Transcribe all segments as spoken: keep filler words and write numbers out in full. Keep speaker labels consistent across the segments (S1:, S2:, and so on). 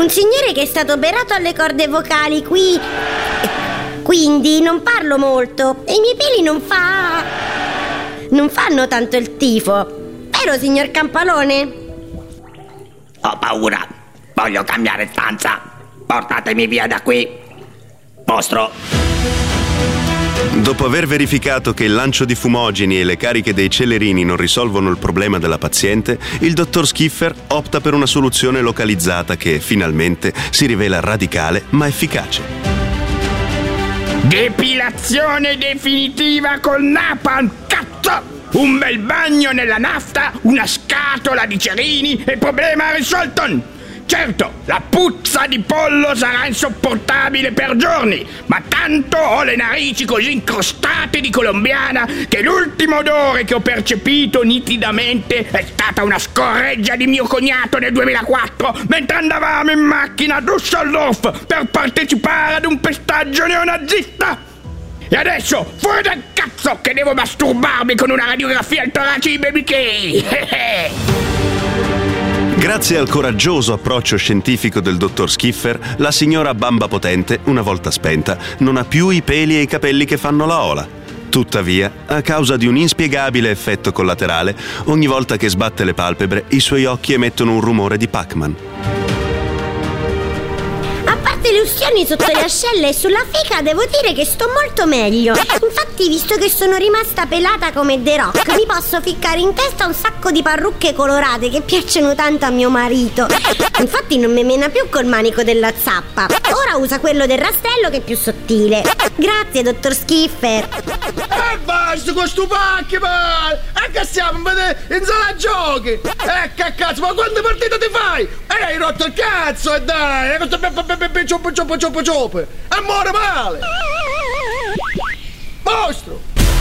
S1: Un signore che è stato operato alle corde vocali qui. Quindi non parlo molto e i miei peli non fa... non fanno tanto il tifo. Vero, signor Campalone?
S2: Ho paura. Voglio cambiare stanza. Portatemi via da qui. Mostro.
S3: Dopo aver verificato che il lancio di fumogeni e le cariche dei celerini non risolvono il problema della paziente, il dottor Skiffer opta per una soluzione localizzata che, finalmente, si rivela radicale ma efficace.
S4: Depilazione definitiva col napalm, cazzo! Un bel bagno nella nafta, una scatola di cerini e problema risolto! Certo, la puzza di pollo sarà insopportabile per giorni, ma tanto ho le narici così incrostate di colombiana che l'ultimo odore che ho percepito nitidamente è stata una scorreggia di mio cognato nel duemilaquattro mentre andavamo in macchina a Düsseldorf per partecipare ad un pestaggio neonazista. E adesso, fuori dal cazzo che devo masturbarmi con una radiografia al torace di Baby K!
S3: Grazie al coraggioso approccio scientifico del dottor Skiffer, la signora Bamba Potente, una volta spenta, non ha più i peli e i capelli che fanno la ola. Tuttavia, a causa di un inspiegabile effetto collaterale, ogni volta che sbatte le palpebre, i suoi occhi emettono un rumore di Pac-Man.
S1: Le ustioni sotto le ascelle e sulla fica devo dire che sto molto meglio. Infatti, visto che sono rimasta pelata come The Rock, mi posso ficcare in testa un sacco di parrucche colorate che piacciono tanto a mio marito. Infatti non mi mena più col manico della zappa, ora usa quello del rastrello che è più sottile. Grazie, dottor Skiffer.
S5: E basta con sto pacchi, ma e che stiamo a vedere in sala giochi? E che cazzo, ma quante partite ti fai? E hai rotto il cazzo, e dai, questo cioppo cioppo cioppo cioppo e muore male. Mostro.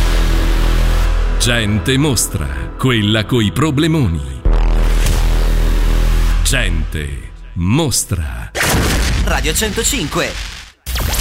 S6: Gente mostra, quella coi problemoni. Gente mostra.
S7: Radio centocinque.